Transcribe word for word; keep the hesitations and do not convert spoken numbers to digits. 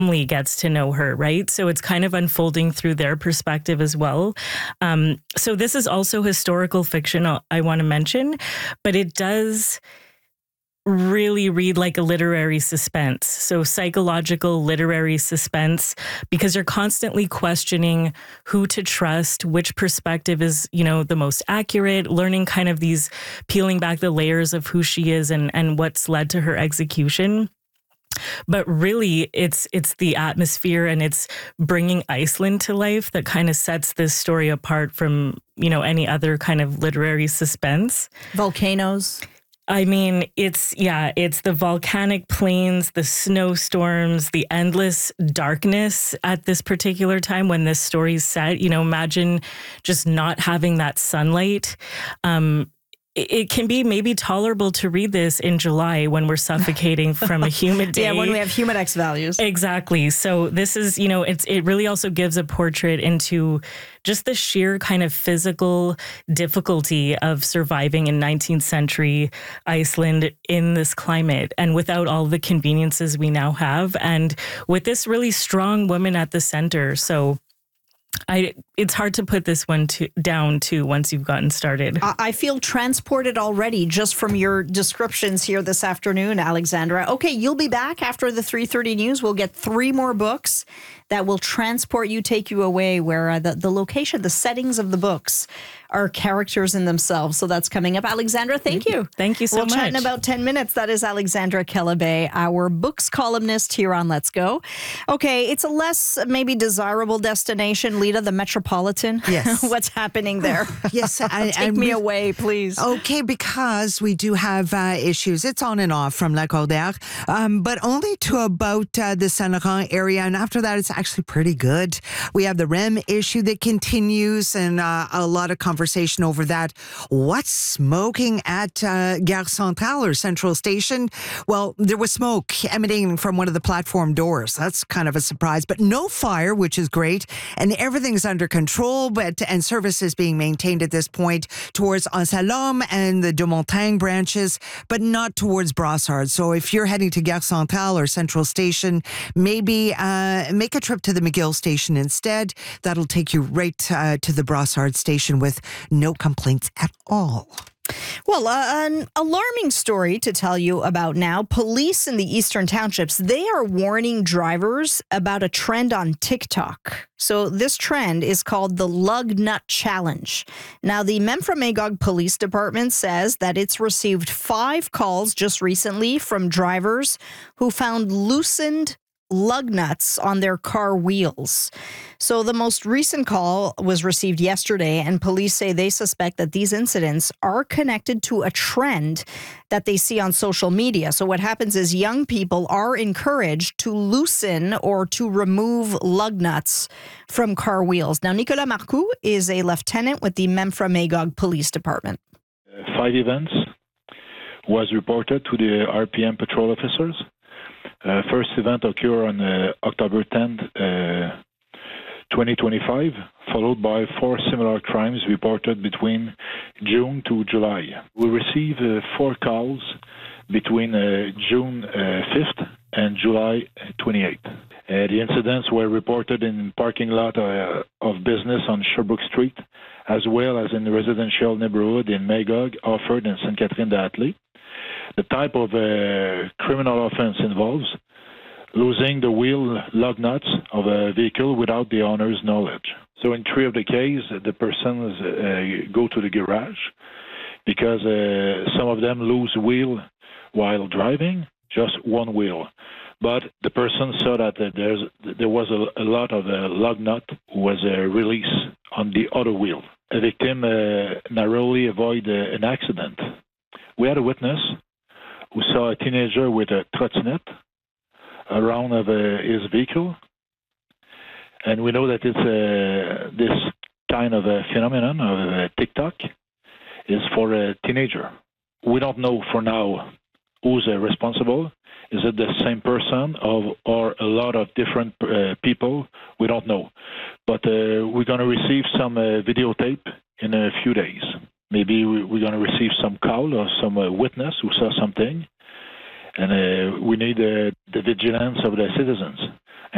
family gets to know her, right? So it's kind of unfolding through their perspective as well. Um, so this is also historical fiction, I, I want to mention, but it does really read like a literary suspense. So psychological literary suspense, because you're constantly questioning who to trust, which perspective is, you know, the most accurate, learning kind of these, peeling back the layers of who she is and, and what's led to her execution. But really, it's it's the atmosphere and it's bringing Iceland to life that kind of sets this story apart from, you know, any other kind of literary suspense. Volcanoes. I mean, it's, yeah, it's the volcanic plains, the snowstorms, the endless darkness at this particular time when this story's set. You know, imagine just not having that sunlight. Um, it, it can be maybe tolerable to read this in July when we're suffocating from a humid day. Yeah, when we have humidex values. Exactly. So this is, you know, it's it really also gives a portrait into just the sheer kind of physical difficulty of surviving in nineteenth century Iceland in this climate and without all the conveniences we now have. And with this really strong woman at the center. So I, it's hard to put this one to, down too once you've gotten started. I feel transported already just from your descriptions here this afternoon, Alexandra. Okay, you'll be back after the three thirty news. We'll get three more books that will transport you, take you away where uh, the, the location, the settings of the books are characters in themselves. So that's coming up. Alexandra, thank you. Thank you so we'll much. We'll chat in about ten minutes. That is Alexandra Kelebay, our books columnist here on Let's Go. Okay, it's a less maybe desirable destination, Lita, the Metropolitan. Yes. What's happening there? Yes. I, Take I, me we, away, please. Okay, because we do have uh, issues. It's on and off from Lac-Cordaire, um, but only to about uh, the Saint-Laurent area. And after that, it's actually pretty good. We have the R E M issue that continues and uh, a lot of conversation over that. What's smoking at uh, Gare Centrale or Central Station? Well, there was smoke emanating from one of the platform doors. That's kind of a surprise, but no fire, which is great. And everything's under control, but and service is being maintained at this point towards Anse-à-Lhomme and the de Montagne branches, but not towards Brossard. So if you're heading to Gare Centrale or Central Station, maybe uh, make a trip to the McGill station instead. That'll take you right uh, to the Brossard station with no complaints at all. Well, uh, an alarming story to tell you about now. Police in the Eastern Townships, they are warning drivers about a trend on TikTok. So this trend is called the Lug Nut Challenge. Now, the Memphremagog Police Department says that it's received five calls just recently from drivers who found loosened lug nuts on their car wheels. So the most recent call was received yesterday, and police say they suspect that these incidents are connected to a trend that they see on social media. So what happens is young people are encouraged to loosen or to remove lug nuts from car wheels. Now, Nicolas Marcoux is a lieutenant with the Memphremagog Police Department. Uh, five events was reported to the R P M patrol officers. Uh, first event occurred on uh, October tenth, uh, twenty twenty-five, followed by four similar crimes reported between June to July. We received uh, four calls between uh, June uh, fifth and July twenty-eighth. Uh, the incidents were reported in parking lot uh, of business on Sherbrooke Street, as well as in the residential neighborhood in Magog, Offord, and Sainte Catherine d'Atley. The type of uh, criminal offense involves losing the wheel lug nuts of a vehicle without the owner's knowledge. So in three of the cases, the persons uh, go to the garage because uh, some of them lose wheel while driving, just one wheel. But the person saw that uh, there's, there was a, a lot of uh, lug nut was uh, released on the other wheel. A victim uh, narrowly avoided uh, an accident. We had a witness who saw a teenager with a trottinette around of uh, his vehicle. And we know that it's uh, this kind of a phenomenon of uh, TikTok is for a teenager. We don't know for now who's uh, responsible. Is it the same person of, or a lot of different uh, people? We don't know. But uh, we're going to receive some uh, videotape in a few days. Maybe we're going to receive some call or some uh, witness who saw something, and uh, we need uh, the vigilance of the citizens.